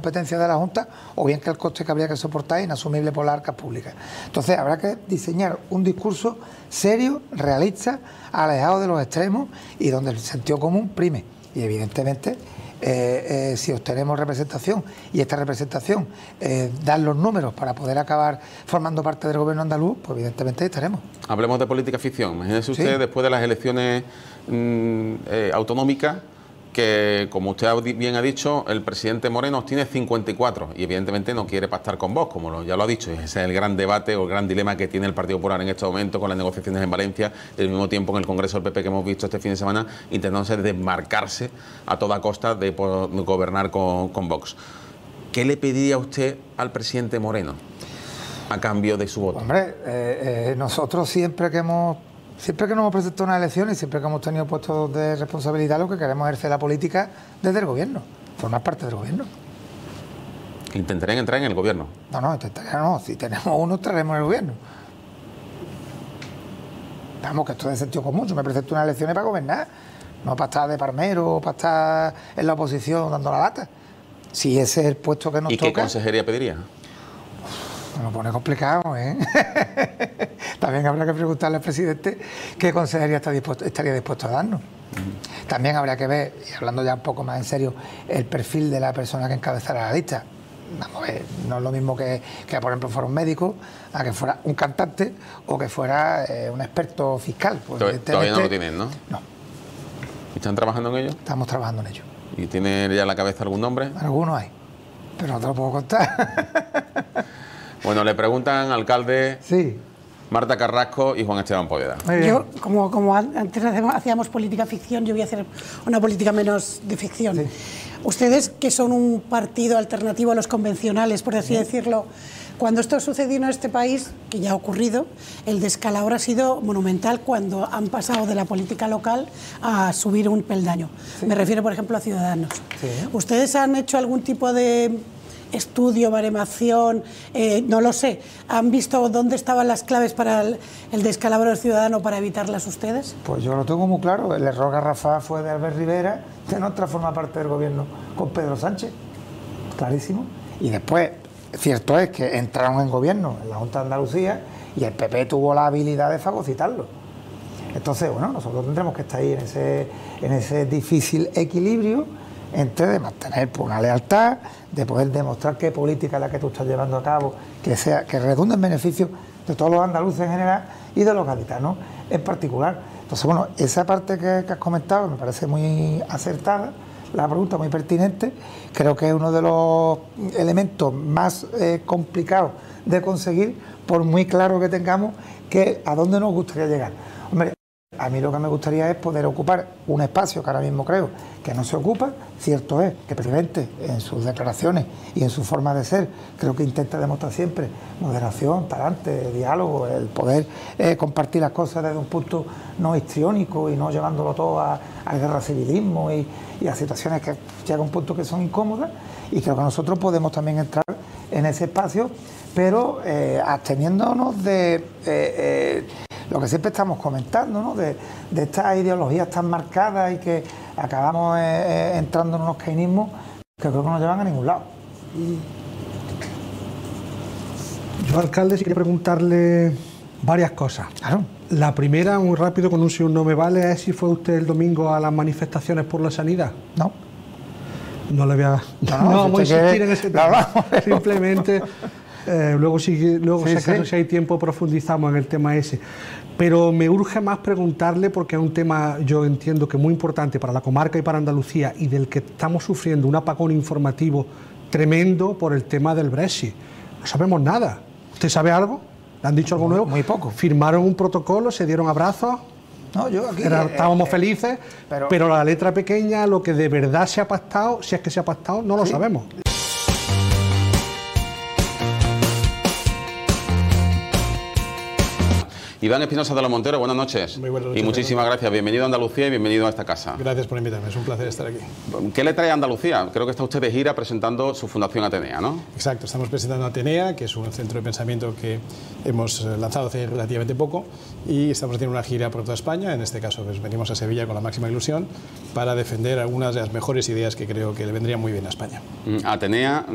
competencia de la Junta, o bien que el coste que habría que soportar es inasumible por las arcas públicas. Entonces habrá que diseñar un discurso serio, realista, alejado de los extremos y donde el sentido común prime. Y evidentemente, si obtenemos representación y esta representación dan los números para poder acabar formando parte del gobierno andaluz, pues evidentemente estaremos. Hablemos de política ficción. Imagínese usted, después de las elecciones autonómicas, que, como usted bien ha dicho, el presidente Moreno tiene 54 y evidentemente no quiere pactar con Vox, como ya lo ha dicho. Ese es el gran debate o el gran dilema que tiene el Partido Popular en este momento con las negociaciones en Valencia y al mismo tiempo en el Congreso del PP que hemos visto este fin de semana, intentándose desmarcarse a toda costa de gobernar con Vox. ¿Qué le pediría usted al presidente Moreno a cambio de su voto? Hombre, nosotros siempre que nos hemos presentado unas elecciones y siempre que hemos tenido puestos de responsabilidad, lo que queremos es ejercer la política desde el gobierno, formar parte del gobierno. ¿Intentarían entrar en el gobierno? No, intentarían no. Si tenemos uno, estaremos en el gobierno. Vamos, que esto es de sentido común. Yo me presento unas elecciones para gobernar, no para estar de parmero o para estar en la oposición dando la lata. Si ese es el puesto que nos toca... ¿Y qué consejería pediría? Me lo pone complicado, ¿eh? También habrá que preguntarle al presidente qué consejería estaría dispuesto a darnos. También habría que ver, y hablando ya un poco más en serio, el perfil de la persona que encabezara la lista. Vamos a ver, no es lo mismo que por ejemplo, fuera un médico, a que fuera un cantante o que fuera un experto fiscal. Pues, todavía no lo tienen, ¿no? No. ¿Y están trabajando en ello? Estamos trabajando en ello. ¿Y tiene ya en la cabeza algún nombre? Algunos hay, pero no te lo puedo contar. Bueno, le preguntan, alcalde, sí. Marta Carrasco y Juan Esteban Poveda. Yo, como antes hacíamos política ficción, yo voy a hacer una política menos de ficción. Sí. Ustedes, que son un partido alternativo a los convencionales, por así decirlo, cuando esto sucedió en este país, que ya ha ocurrido, el descalabro ha sido monumental cuando han pasado de la política local a subir un peldaño. Sí. Me refiero, por ejemplo, a Ciudadanos. Sí. ¿Ustedes han hecho algún tipo de estudio, baremación, no lo sé, han visto dónde estaban las claves para el descalabro del ciudadano para evitarlas ustedes? Pues yo lo tengo muy claro, el error garrafal fue de Albert Rivera, que no forma parte del gobierno con Pedro Sánchez, clarísimo, y después, cierto es que entraron en gobierno en la Junta de Andalucía y el PP tuvo la habilidad de fagocitarlo. Entonces, bueno, nosotros tendremos que estar ahí en ese difícil equilibrio entre de mantener una lealtad, de poder demostrar qué política es la que tú estás llevando a cabo, que redunde en beneficio de todos los andaluces en general y de los gaditanos en particular. Entonces, bueno, esa parte que has comentado me parece muy acertada, la pregunta muy pertinente, creo que es uno de los elementos más complicados de conseguir, por muy claro que tengamos que a dónde nos gustaría llegar. Hombre, a mí lo que me gustaría es poder ocupar un espacio que ahora mismo creo que no se ocupa. Cierto es que el presidente en sus declaraciones y en su forma de ser creo que intenta demostrar siempre moderación, talante, diálogo, el poder compartir las cosas desde un punto no histriónico y no llevándolo todo al guerra civilismo y a situaciones que llegan a un punto que son incómodas, y creo que nosotros podemos también entrar en ese espacio, pero absteniéndonos de lo que siempre estamos comentando, ¿no? De estas ideologías tan marcadas y que acabamos entrando en unos cainismos que creo que no nos llevan a ningún lado. Yo, alcalde, sí quería preguntarle varias cosas. Claro. La primera, muy rápido, con un sí o un no me vale, es si fue usted el domingo a las manifestaciones por la sanidad. No. No le voy a... No vamos a insistir en ese tema. Simplemente... luego si acaso si hay tiempo profundizamos en el tema ese, pero me urge más preguntarle, porque es un tema, yo entiendo que muy importante para la comarca y para Andalucía, y del que estamos sufriendo un apagón informativo tremendo por el tema del Brexit. No sabemos nada. ¿Usted sabe algo? ¿Le han dicho algo nuevo? Muy poco. ¿Firmaron un protocolo? ¿Se dieron abrazos? No, yo aquí, estábamos felices, pero la letra pequeña, lo que de verdad se ha pactado, si es que se ha pactado, no lo sabemos. Iván Espinosa de los Monteros, buenas noches. Muy buenas noches. Y muchísimas gracias. Bienvenido a Andalucía y bienvenido a esta casa. Gracias por invitarme, es un placer estar aquí. ¿Qué le trae a Andalucía? Creo que está usted de gira presentando su Fundación Atenea, ¿no? Exacto, estamos presentando Atenea, que es un centro de pensamiento que hemos lanzado hace relativamente poco, y estamos haciendo una gira por toda España. En este caso, pues, venimos a Sevilla con la máxima ilusión para defender algunas de las mejores ideas que creo que le vendrían muy bien a España. Atenea